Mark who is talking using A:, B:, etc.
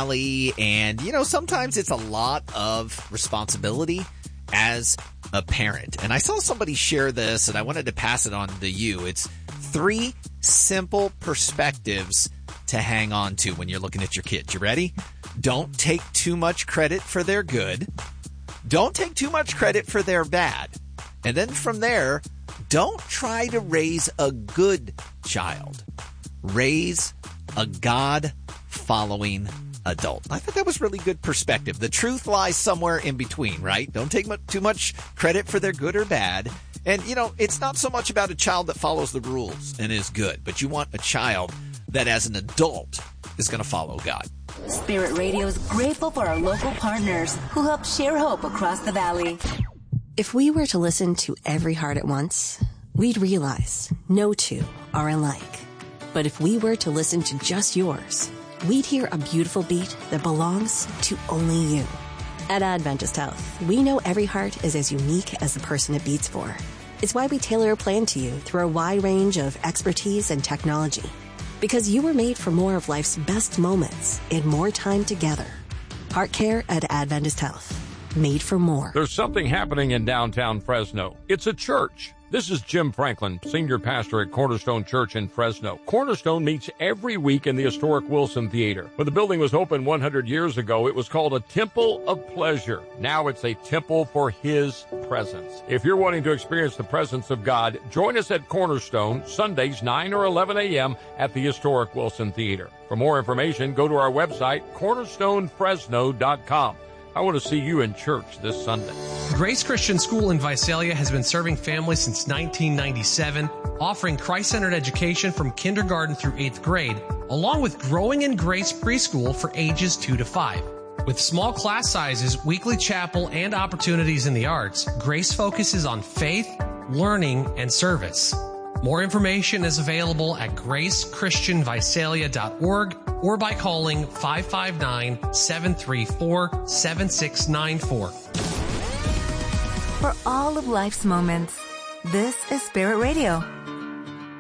A: Valley, and, sometimes it's a lot of responsibility as a parent. And I saw somebody share this, and I wanted to pass it on to you. It's 3 simple perspectives to hang on to when you're looking at your kids. You ready? Don't take too much credit for their good. Don't take too much credit for their bad. And then from there, don't try to raise a good child. Raise a God-following adult. I thought that was really good perspective. The truth lies somewhere in between, right? Don't take too much credit for their good or bad. And, it's not so much about a child that follows the rules and is good, but you want a child that as an adult is going to follow God.
B: Spirit Radio is grateful for our local partners who help share hope across the valley.
C: If we were to listen to every heart at once, we'd realize no two are alike. But if we were to listen to just yours, we'd hear a beautiful beat that belongs to only you. At Adventist Health, we know every heart is as unique as the person it beats for. It's why we tailor a plan to you through a wide range of expertise and technology. Because you were made for more of life's best moments and more time together. Heart care at Adventist Health. Made for more.
D: There's something happening in downtown Fresno. It's a church. This is Jim Franklin, senior pastor at Cornerstone Church in Fresno. Cornerstone meets every week in the historic Wilson Theater. When the building was opened 100 years ago, it was called a Temple of Pleasure. Now it's a temple for His presence. If you're wanting to experience the presence of God, join us at Cornerstone, Sundays 9 or 11 a.m. at the historic Wilson Theater. For more information, go to our website, cornerstonefresno.com. I want to see you in church this Sunday.
E: Grace Christian School in Visalia has been serving families since 1997, offering Christ-centered education from kindergarten through 8th grade, along with Growing in Grace preschool for ages 2 to 5. With small class sizes, weekly chapel, and opportunities in the arts, Grace focuses on faith, learning, and service. More information is available at gracechristianvisalia.org or by calling 559-734-7694.
B: For all of life's moments, this is Spirit Radio.